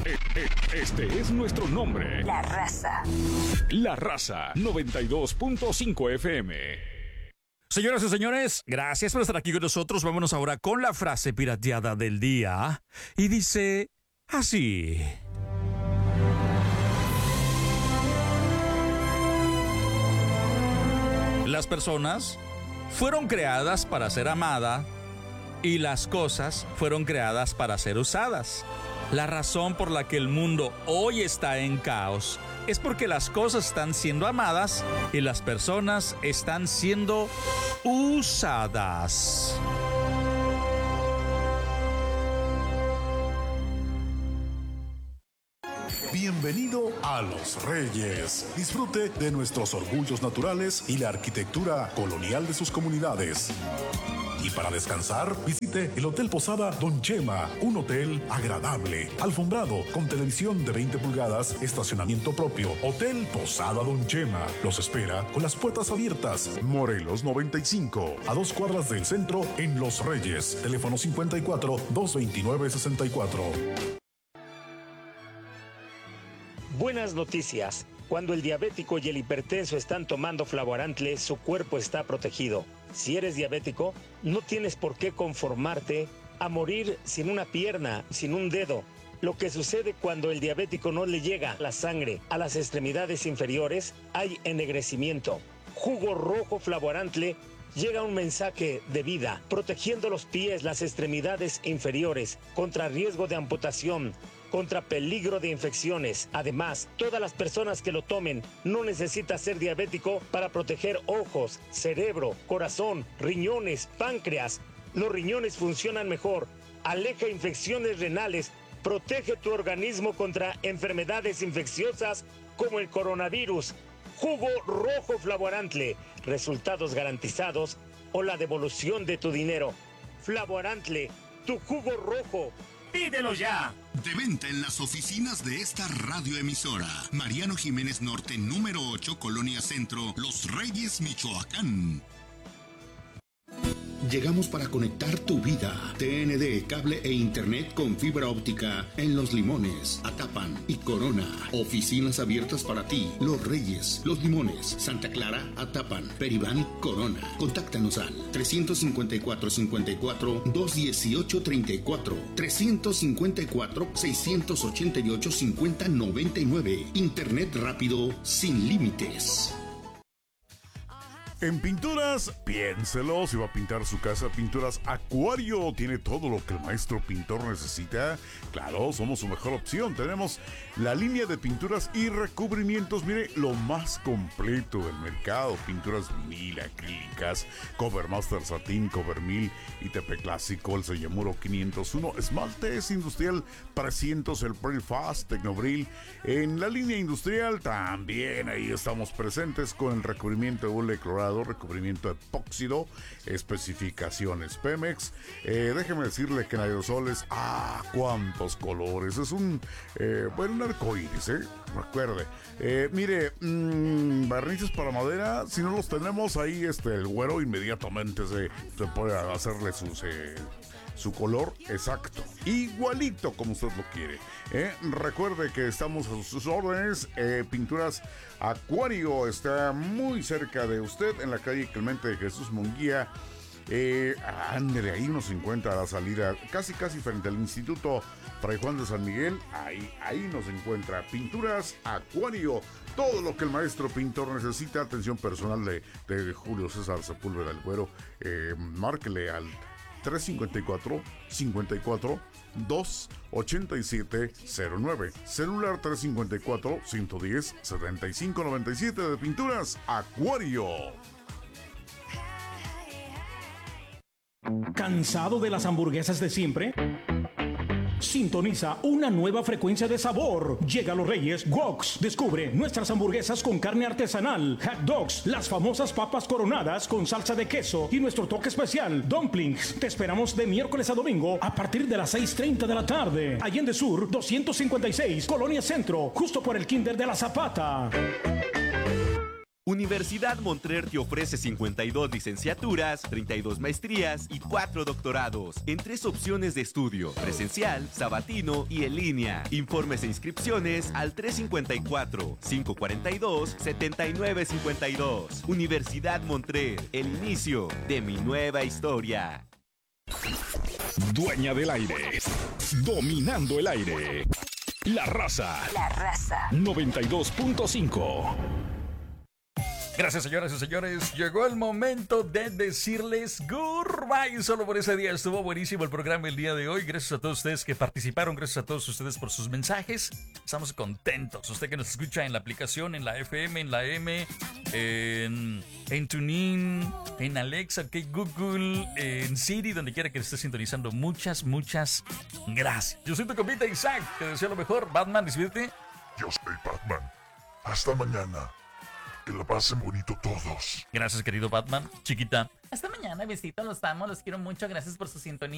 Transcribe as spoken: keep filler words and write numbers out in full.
Este es nuestro nombre. La Raza. La Raza noventa y dos punto cinco F M. Señoras y señores, gracias por estar aquí con nosotros. Vámonos ahora con la frase pirateada del día. Y dice así: las personas fueron creadas para ser amadas y las cosas fueron creadas para ser usadas. La razón por la que el mundo hoy está en caos es porque las cosas están siendo amadas y las personas están siendo usadas. Bienvenido a Los Reyes. Disfrute de nuestros orgullos naturales y la arquitectura colonial de sus comunidades. Y para descansar, visite el Hotel Posada Don Chema, un hotel agradable, alfombrado, con televisión de veinte pulgadas, estacionamiento propio. Hotel Posada Don Chema los espera con las puertas abiertas. Morelos noventa y cinco, a dos cuadras del centro en Los Reyes. Teléfono cincuenta y cuatro, doscientos veintinueve, sesenta y cuatro. Buenas noticias. Cuando el diabético y el hipertenso están tomando Flavoarantle, su cuerpo está protegido. Si eres diabético, no tienes por qué conformarte a morir sin una pierna, sin un dedo. Lo que sucede cuando el diabético no le llega la sangre a las extremidades inferiores, hay ennegrecimiento. Jugo rojo Flavoarantle llega un mensaje de vida, protegiendo los pies, las extremidades inferiores, contra riesgo de amputación, contra peligro de infecciones. Además, todas las personas que lo tomen no necesitan ser diabético para proteger ojos, cerebro, corazón, riñones, páncreas. Los riñones funcionan mejor, aleja infecciones renales, protege tu organismo contra enfermedades infecciosas como el coronavirus. Jugo rojo Flavoarantle, resultados garantizados o la devolución de tu dinero. Flavoarantle, tu jugo rojo. ¡Pídelo ya! De venta en las oficinas de esta radioemisora. Mariano Jiménez Norte, número ocho, Colonia Centro, Los Reyes, Michoacán. Llegamos para conectar tu vida. T N D, cable e internet con fibra óptica en Los Limones, Atapan y Corona. Oficinas abiertas para ti. Los Reyes, Los Limones, Santa Clara, Atapan, Peribán y Corona. Contáctanos al trescientos cincuenta y cuatro, cincuenta y cuatro, doscientos dieciocho, treinta y cuatro, trescientos cincuenta y cuatro, seiscientos ochenta y ocho, cincuenta, noventa y nueve. Internet rápido sin límites. En pinturas, piénselo, si va a pintar su casa, Pinturas Acuario tiene todo lo que el maestro pintor necesita. Claro, somos su mejor opción. Tenemos la línea de pinturas y recubrimientos, mire, lo más completo del mercado. Pinturas vinil, acrílicas, Cover Master Satín, Cover Mil, I T P Clásico, el Sellamuro quinientos uno, Esmaltes Industrial trescientos, el Pearl Fast, Tecnobril. En la línea industrial también ahí estamos presentes con el recubrimiento de hule clorado, recubrimiento epóxido, especificaciones Pemex. Eh, déjeme decirle que en aerosoles, ¡ah, cuántos colores! Es un, eh, bueno, un arcoíris, ¿eh? Recuerde. Eh, mire, mmm, barnices para madera, si no los tenemos ahí, este, el güero inmediatamente se, se puede hacerle sus... Eh, su color exacto, igualito como usted lo quiere. ¿eh? Recuerde que estamos a sus órdenes. eh, Pinturas Acuario está muy cerca de usted en la calle Clemente de Jesús Munguía. Eh, ándele, ahí nos encuentra a la salida, casi casi frente al Instituto Fray Juan de San Miguel. Ahí, ahí nos encuentra Pinturas Acuario. Todo lo que el maestro pintor necesita. Atención personal de, de Julio César Sepúlveda el Güero. Eh, márquele al tres cincuenta y cuatro, cincuenta y cuatro, doscientos ochenta y siete cero nueve. Celular tres cincuenta y cuatro, ciento diez, setenta y cinco noventa y siete de Pinturas Acuario. ¿Cansado de las hamburguesas de siempre? Sintoniza una nueva frecuencia de sabor. Llega a Los Reyes Woks. Descubre nuestras hamburguesas con carne artesanal, hot dogs, las famosas papas coronadas con salsa de queso y nuestro toque especial, dumplings. Te esperamos de miércoles a domingo a partir de las seis treinta de la tarde. Allende Sur doscientos cincuenta y seis, Colonia Centro, justo por el Kinder de la Zapata. Universidad Montclair te ofrece cincuenta y dos licenciaturas, treinta y dos maestrías y cuatro doctorados en tres opciones de estudio: presencial, sabatino y en línea. Informes e inscripciones al tres cinco cuatro, cinco cuatro dos, siete nueve cinco dos. Universidad Montclair, el inicio de mi nueva historia. Dueña del aire. Dominando el aire. La Raza. La Raza. noventa y dos punto cinco. Gracias, señoras y señores. Llegó el momento de decirles goodbye. Solo por ese día estuvo buenísimo el programa el día de hoy. Gracias a todos ustedes que participaron. Gracias a todos ustedes por sus mensajes. Estamos contentos. Usted que nos escucha en la aplicación, en la F M, en la M, en, en TuneIn, en Alexa, ok, Google, en Siri, donde quiera que esté sintonizando. Muchas, muchas gracias. Yo soy tu compita Isaac. Te deseo lo mejor. Batman, despídete. Yo soy Batman. Hasta mañana. Que la pasen bonito todos. Gracias, querido Batman. Chiquita. Hasta mañana, besito, los amo, los quiero mucho. Gracias por su sintonía.